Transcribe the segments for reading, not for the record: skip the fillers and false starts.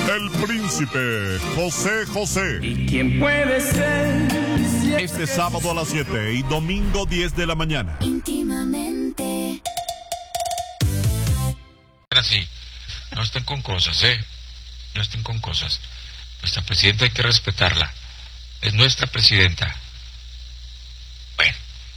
el príncipe José José. ¿Y quién puede ser? Este sábado a las 7 y domingo 10 de la mañana. Íntimamente. Así, no estén con cosas, no estén con cosas. Nuestra presidenta hay que respetarla. Es nuestra presidenta. Bueno.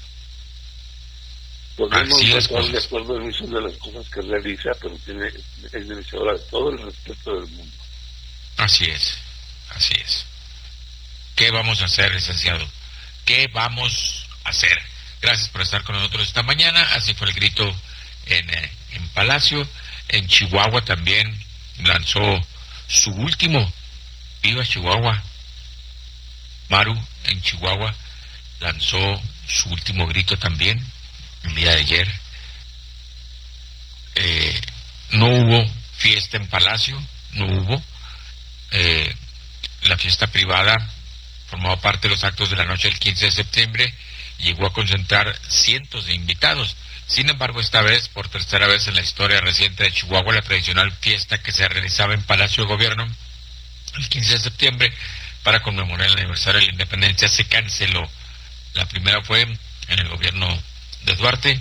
Podemos así no las estar de cosas. acuerdo en muchas de las cosas que realiza, pero es merecedora de todo el respeto del mundo. Así es, así es. ¿Qué vamos a hacer, licenciado? ¿Qué vamos a hacer? Gracias por estar con nosotros esta mañana. Así fue el grito en Palacio. En Chihuahua también lanzó su último. ¡Viva Chihuahua! Maru, en Chihuahua, lanzó su último grito también el día de ayer. No hubo fiesta en Palacio, no hubo. La fiesta privada formaba parte de los actos de la noche del 15 de septiembre y llegó a concentrar cientos de invitados. Sin embargo, esta vez, por tercera vez en la historia reciente de Chihuahua, la tradicional fiesta que se realizaba en Palacio de Gobierno el 15 de septiembre para conmemorar el aniversario de la independencia se canceló. La primera fue en el gobierno de Duarte,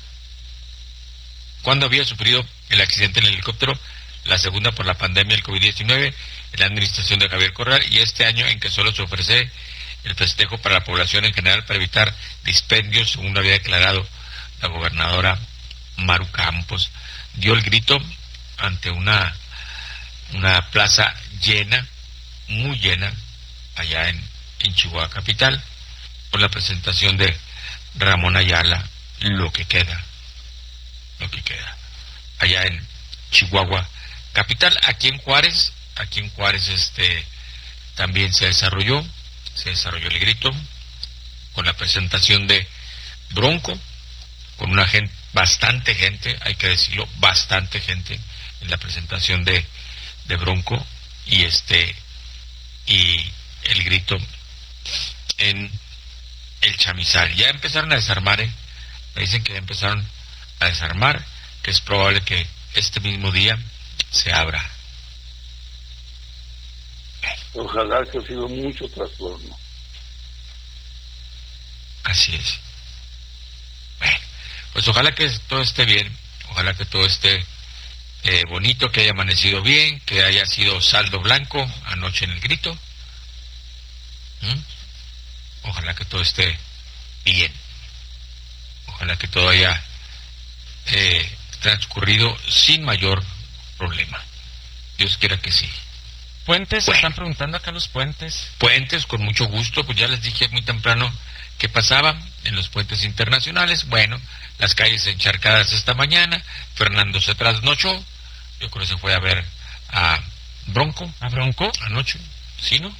cuando había sufrido el accidente en el helicóptero, la segunda por la pandemia del COVID-19 en la administración de Javier Corral, y este año en que solo se ofrece el festejo para la población en general para evitar dispendios, según lo había declarado la gobernadora Maru Campos. Dio el grito ante una plaza llena, muy llena, allá en Chihuahua capital, por la presentación de Ramón Ayala, lo que queda, allá en Chihuahua capital. Aquí en Juárez también se desarrolló el grito con la presentación de Bronco, con bastante gente, hay que decirlo, bastante gente en la presentación de Bronco, y el grito en el chamizal. Ya empezaron a desarmar, me dicen que ya empezaron a desarmar, que es probable que este mismo día se abra. Ojalá que ha sido mucho trastorno. Así es. Bueno, pues ojalá que todo esté bien, ojalá que todo esté bonito, que haya amanecido bien, que haya sido saldo blanco anoche en el grito. Ojalá que todo esté bien, ojalá que todo haya transcurrido sin mayor problema. Dios quiera que sí. Puentes, bueno, están preguntando acá los puentes. Puentes, con mucho gusto, pues ya les dije muy temprano qué pasaba en los puentes internacionales. Bueno, las calles encharcadas esta mañana. Fernando se trasnochó, yo creo que se fue a ver a Bronco. ¿A Bronco? Anoche, ¿sí, no?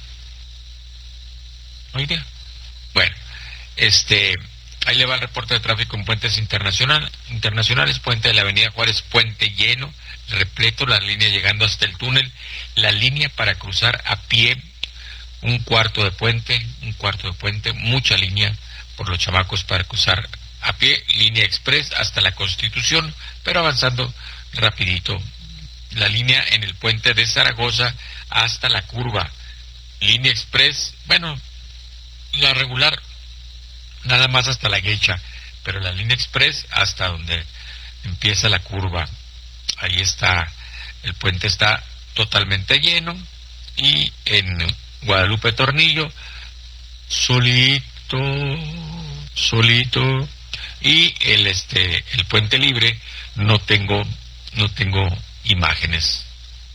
Hoy día. Bueno, ahí le va el reporte de tráfico en puentes internacionales. Puente de la avenida Juárez, puente lleno, repleto, la línea llegando hasta el túnel, la línea para cruzar a pie, un cuarto de puente, mucha línea por los chamacos para cruzar a pie, línea express hasta la Constitución, pero avanzando rapidito. La línea en el puente de Zaragoza hasta la curva, línea express, bueno, la regular nada más hasta la Gecha, pero la línea express hasta donde empieza la curva. Ahí está, el puente está totalmente lleno, y en Guadalupe Tornillo solito, y el puente libre no tengo imágenes,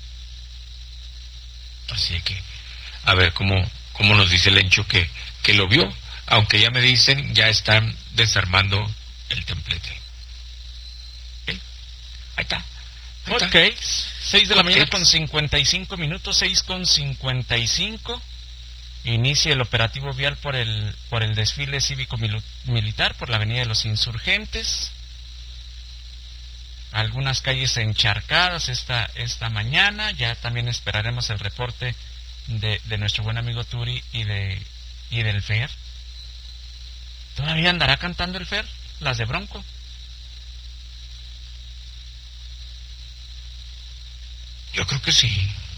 así que a ver cómo nos dice el Lencho que lo vio, aunque ya me dicen ya están desarmando el templete. ¿Okay? Ahí está. Ok, 6 de la mañana con 55 minutos, 6:55. Inicia el operativo vial por el desfile cívico-militar por la avenida de los Insurgentes. Algunas calles encharcadas esta mañana. Ya también esperaremos el reporte de nuestro buen amigo Turi y del Fer. ¿Todavía andará cantando el Fer? Las de Bronco. Yo creo que sí.